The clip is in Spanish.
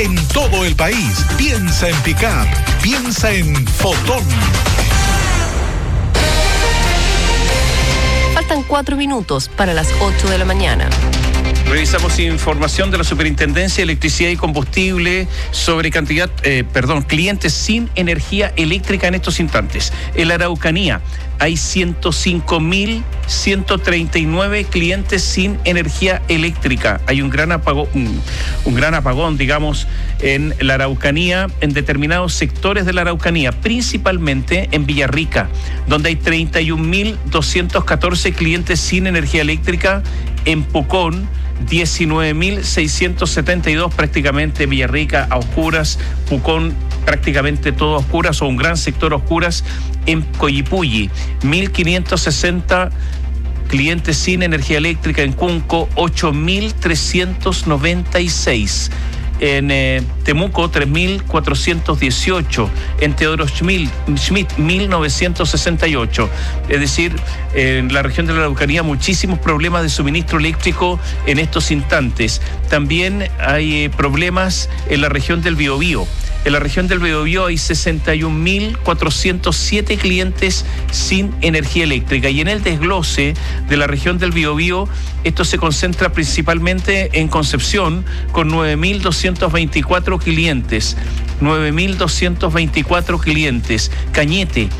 En todo el país, piensa en Pickup, piensa en Fotón. Faltan 4 minutos para las 8 de la mañana. Revisamos información de la Superintendencia de Electricidad y Combustible sobre clientes sin energía eléctrica en estos instantes. En la Araucanía hay 105.139 clientes sin energía eléctrica. Hay un gran apagón, digamos, en la Araucanía, en determinados sectores de la Araucanía, principalmente en Villarrica, donde hay 31.214 clientes sin energía eléctrica. En Pucón, 19.672, prácticamente Villarrica a oscuras, Pucón prácticamente todo a oscuras o un gran sector a oscuras. En Coyipulli, 1.560 clientes sin energía eléctrica. En Cunco, 8.396. En Temuco, 3.418. En Teodoro Schmidt, 1.968. Es decir, en la región de la Araucanía muchísimos problemas de suministro eléctrico en estos instantes. También hay problemas en la región del Biobío. En la región del Biobío hay 61.407 clientes sin energía eléctrica. Y en el desglose de la región del Biobío, esto se concentra principalmente en Concepción, con 9.224 clientes. 9.224 clientes. Cañete,